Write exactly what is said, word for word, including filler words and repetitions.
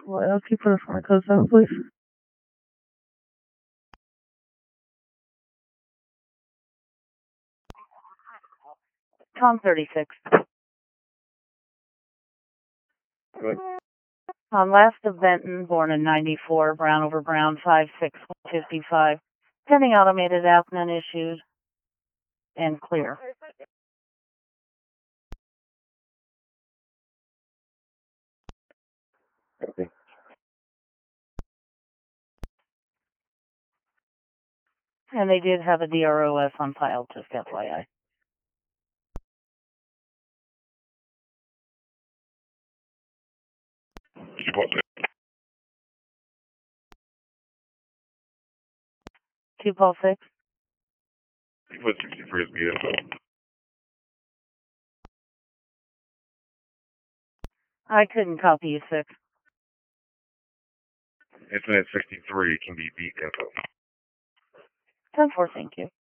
What else you put us on the code seven, please? Tom thirty-six. Good. On last of Benton, born in ninety-four, Brown over Brown, five six fifty-five. Pending automated app, none issued, and clear. Okay. And they did have a D R O S on file, just F Y I. Keep up there. Two Paul six. You put sixty-three as B S O. I couldn't copy you, six. Incident sixty-three can be B S O. ten four, thank you.